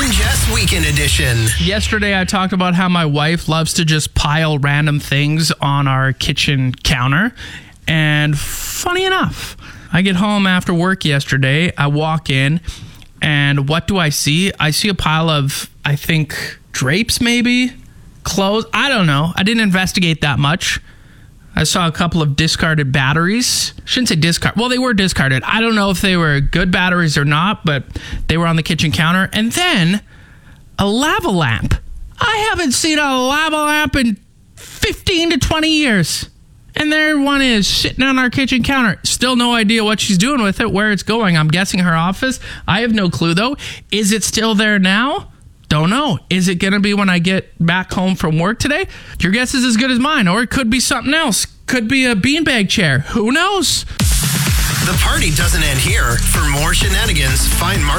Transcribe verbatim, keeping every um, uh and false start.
and Jess Weekend Edition. Yesterday, I talked about how my wife loves to just pile random things on our kitchen counter. And funny enough, I get home after work yesterday, I walk in, and what do I see? I see a pile of, I think, drapes maybe? Clothes? I don't know. I didn't investigate that much. I saw a couple of discarded batteries. Shouldn't say discard. Well, they were discarded. I don't know if they were good batteries or not, but they were on the kitchen counter. And then a lava lamp. I haven't seen a lava lamp in fifteen to twenty years. And there one is sitting on our kitchen counter. Still no idea what she's doing with it, where it's going. I'm guessing her office. I have no clue, though. Is it still there now? Don't know. Is it going to be when I get back home from work today? Your guess is as good as mine. Or it could be something else. Could be a beanbag chair. Who knows? The party doesn't end here. For more shenanigans, find Mark